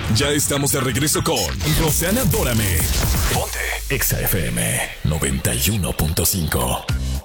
Ya estamos de regreso con Roxana Dórame. Ponte Exa FM 91.5.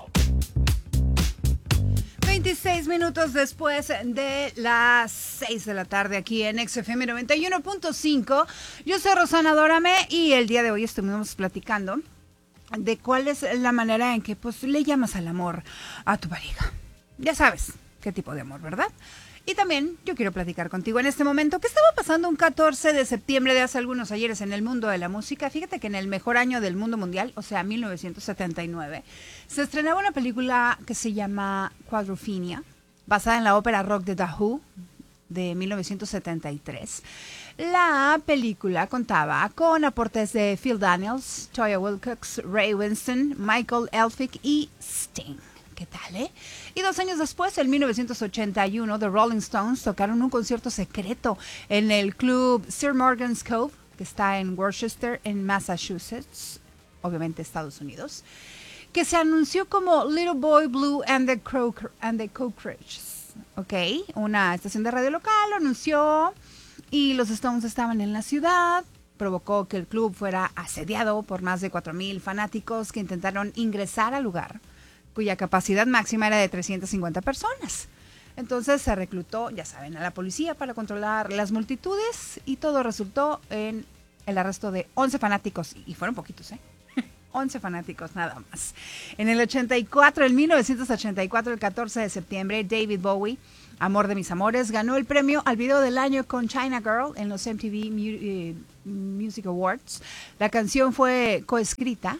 26 minutos después de las 6 de la tarde aquí en XFM 91.5. Yo soy Roxana Dórame y el día de hoy estuvimos platicando de cuál es la manera en que pues le llamas al amor a tu pareja. Ya sabes qué tipo de amor, ¿verdad? Y también yo quiero platicar contigo en este momento qué estaba pasando un 14 de septiembre de hace algunos ayeres en el mundo de la música. Fíjate que en el mejor año del mundo mundial, o sea, 1979, se estrenaba una película que se llama Quadrophenia, basada en la ópera rock de The Who de 1973. La película contaba con aportes de Phil Daniels, Toya Wilcox, Ray Winston, Michael Elphick y Sting. ¿Qué tal, eh? Y 2 años después, en 1981, The Rolling Stones tocaron un concierto secreto en el club Sir Morgan's Cove, que está en Worcester, en Massachusetts, obviamente Estados Unidos, que se anunció como Little Boy Blue and the Cockroaches. ¿Ok? Una estación de radio local lo anunció y los Stones estaban en la ciudad. Provocó que el club fuera asediado por más de 4,000 fanáticos que intentaron ingresar al lugar, cuya capacidad máxima era de 350 personas. Entonces se reclutó, ya saben, a la policía para controlar las multitudes y todo resultó en el arresto de 11 fanáticos. Y fueron poquitos, 11 fanáticos nada más. En el 1984, el 14 de septiembre, David Bowie, Amor de mis amores, ganó el premio al video del año con China Girl en los MTV Music Awards. La canción fue coescrita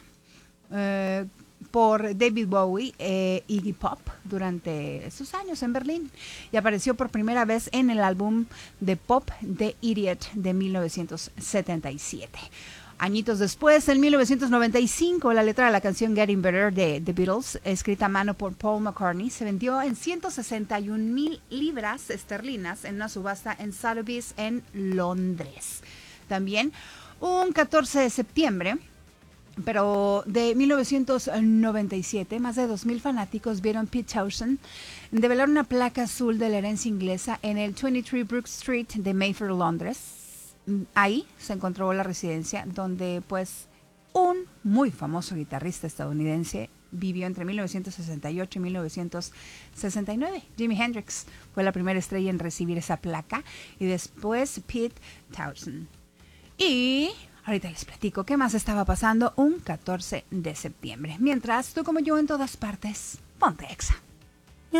por David Bowie e Iggy Pop durante sus años en Berlín y apareció por primera vez en el álbum de pop The Idiot de 1977. Añitos después, en 1995, la letra de la canción Getting Better de The Beatles, escrita a mano por Paul McCartney, se vendió en 161,000 libras esterlinas en una subasta en Sotheby's en Londres. También, un 14 de septiembre, pero de 1997, más de 2,000 fanáticos vieron Pete Townshend develar una placa azul de la herencia inglesa en el 23 Brook Street de Mayfair, Londres. Ahí se encontró la residencia donde pues un muy famoso guitarrista estadounidense vivió entre 1968 y 1969. Jimi Hendrix fue la primera estrella en recibir esa placa y después Pete Townshend. Y ahorita les platico qué más estaba pasando un 14 de septiembre. Mientras, tú como yo en todas partes, ponte Exa.